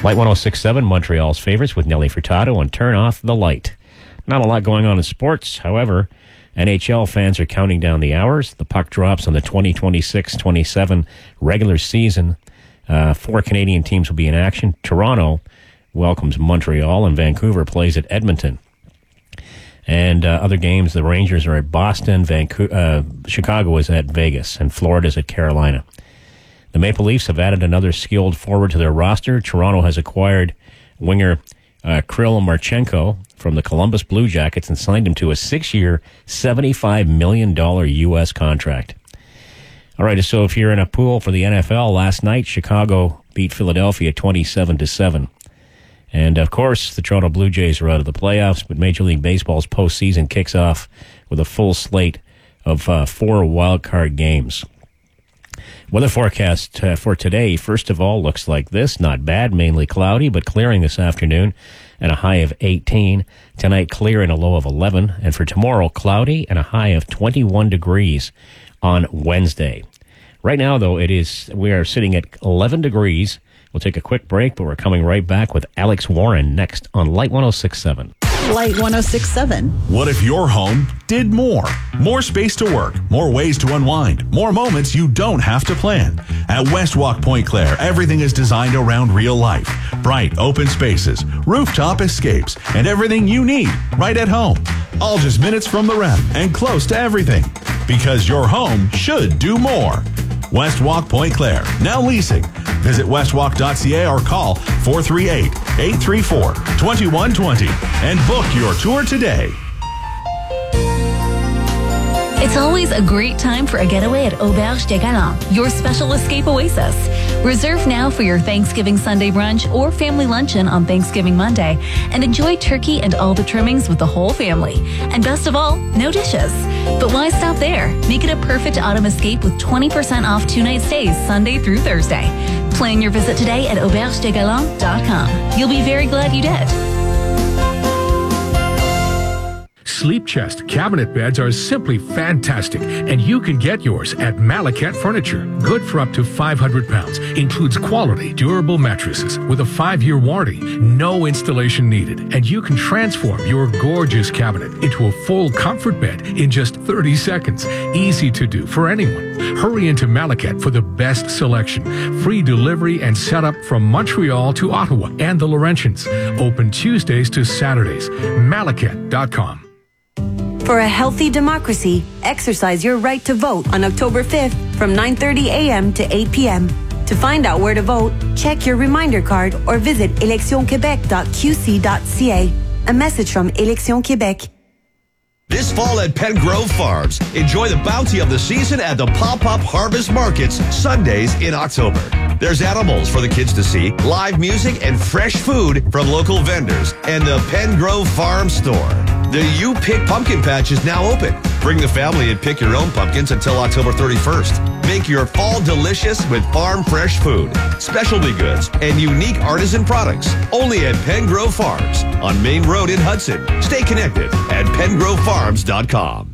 Light 106.7, Montreal's favorites with Nelly Furtado and Turn Off the Light. Not a lot going on in sports. However, NHL fans are counting down the hours. The puck drops on the 2026-27 regular season. 4 Canadian teams will be in action. Toronto welcomes Montreal, and Vancouver plays at Edmonton. And other games, the Rangers are at Boston, Chicago is at Vegas, and Florida is at Carolina. The Maple Leafs have added another skilled forward to their roster. Toronto has acquired winger Kirill Marchenko from the Columbus Blue Jackets and signed him to a 6-year, $75 million U.S. contract. All right, so if you're in a pool for the NFL, last night Chicago beat Philadelphia 27-7. And, of course, the Toronto Blue Jays are out of the playoffs, but Major League Baseball's postseason kicks off with a full slate of 4 wild-card games. Weather forecast for today, first of all, looks like this. Not bad, mainly cloudy, but clearing this afternoon and a high of 18. Tonight, clear and a low of 11. And for tomorrow, cloudy and a high of 21 degrees on Wednesday. Right now, though, we are sitting at 11 degrees. We'll take a quick break, but we're coming right back with Alex Warren next on Light 106.7. Light 106.7. What if your home did more? More space to work, more ways to unwind, more moments you don't have to plan. At Westwalk Point Claire, everything is designed around real life. Bright, open spaces, rooftop escapes, and everything you need right at home. All just minutes from the ref and close to everything. Because your home should do more. Westwalk Point Claire, now leasing. Visit westwalk.ca or call 438-834-2120 and book your tour today. It's always a great time for a getaway at Auberge des Galants, your special escape oasis. Reserve now for your Thanksgiving Sunday brunch or family luncheon on Thanksgiving Monday and enjoy turkey and all the trimmings with the whole family. And best of all, no dishes. But why stop there? Make it a perfect autumn escape with 20% off 2-night stays Sunday through Thursday. Plan your visit today at aubergedesgalants.com. You'll be very glad you did. Sleep Chest cabinet beds are simply fantastic, and you can get yours at Malacat Furniture. Good for up to 500 pounds. Includes quality, durable mattresses with a 5-year warranty. No installation needed, and you can transform your gorgeous cabinet into a full comfort bed in just 30 seconds. Easy to do for anyone. Hurry into Malacat for the best selection. Free delivery and setup from Montreal to Ottawa and the Laurentians. Open Tuesdays to Saturdays. Malacat.com. For a healthy democracy, exercise your right to vote on October 5th from 9:30 a.m. to 8 p.m. To find out where to vote, check your reminder card or visit electionquebec.qc.ca. A message from Élections Québec. This fall at Pen Grove Farms, enjoy the bounty of the season at the Pop-Up Harvest Markets, Sundays in October. There's animals for the kids to see, live music, and fresh food from local vendors, and the Pen Grove Farm Store. The You Pick Pumpkin Patch is now open. Bring the family and pick your own pumpkins until October 31st. Make your fall delicious with farm fresh food, specialty goods, and unique artisan products. Only at Pen Grove Farms on Main Road in Hudson. Stay connected at pengrovefarms.com.